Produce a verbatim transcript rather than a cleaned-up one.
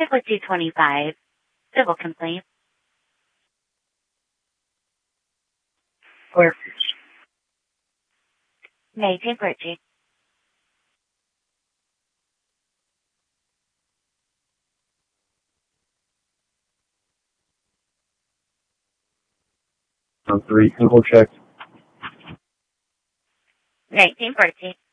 Stick with two twenty-five. Civil complaint. Clear. May ten Bridgie. On three, single check. nineteen Bridgie.